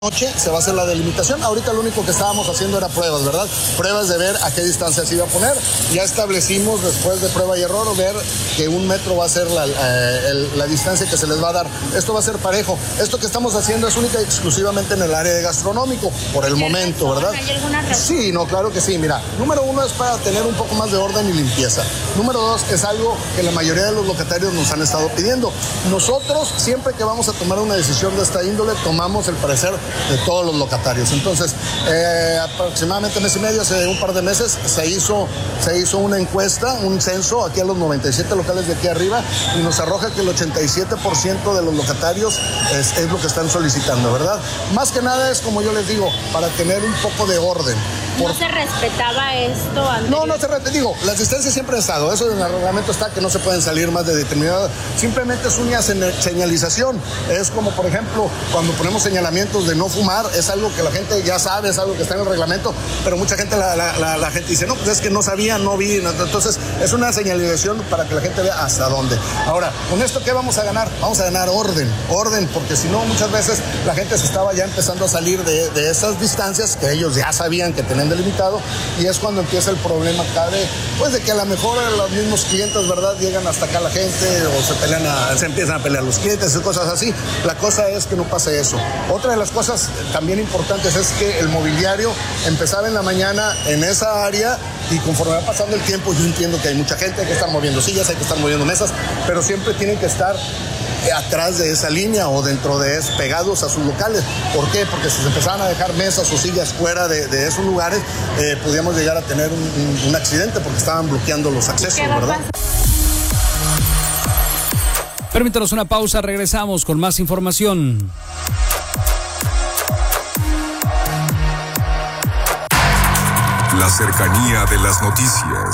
Noche se va a hacer la delimitación. Ahorita lo único que estábamos haciendo era pruebas, ¿verdad? Pruebas de ver a qué distancia se iba a poner. Ya establecimos, después de prueba y error, ver que 1 metro va a ser la distancia que se les va a dar. Esto va a ser parejo. Esto que estamos haciendo es única y exclusivamente en el área de gastronómico, por el momento, ¿verdad? ¿Hay alguna razón? Sí, no, claro que sí. Mira, número 1 es para tener un poco más de orden y limpieza. Número 2 es algo que la mayoría de los locatarios nos han estado pidiendo. Nosotros, siempre que vamos a tomar una decisión de esta índole, tomamos el parecer de todos los locatarios. Entonces, aproximadamente mes y medio, hace un par de meses, se hizo una encuesta, un censo aquí a los 97 locales de aquí arriba, y nos arroja que el 87% de los locatarios es lo que están solicitando, ¿verdad? Más que nada es, como yo les digo, para tener un poco de orden. ¿No se respetaba esto anterior? No se respeta. Digo, las distancias siempre han estado. Eso en el reglamento está, que no se pueden salir más de determinada. Simplemente es una señalización. Es como, por ejemplo, cuando ponemos señalamientos de no fumar, es algo que la gente ya sabe, es algo que está en el reglamento, pero mucha gente, la gente dice, no, pues es que no sabía, no vi. Entonces, es una señalización para que la gente vea hasta dónde. Ahora, con esto, ¿qué vamos a ganar? Vamos a ganar orden, porque si no, muchas veces la gente se estaba ya empezando a salir de esas distancias que ellos ya sabían que tenían delimitado, y es cuando empieza el problema acá de que a lo mejor los mismos clientes, ¿verdad?, llegan hasta acá la gente, o se empiezan a pelear los clientes y cosas así. La cosa es que no pase eso. Otra de las cosas también importantes es que el mobiliario empezaba en la mañana en esa área, y conforme va pasando el tiempo, yo entiendo que hay mucha gente, hay que estar moviendo sillas, hay que estar moviendo mesas, pero siempre tienen que estar atrás de esa línea o dentro de pegados a sus locales. ¿Por qué? Porque si se empezaban a dejar mesas o sillas fuera de esos lugares, podíamos llegar a tener un accidente, porque estaban bloqueando los accesos, ¿verdad? Permítanos una pausa, regresamos con más información. La cercanía de las noticias.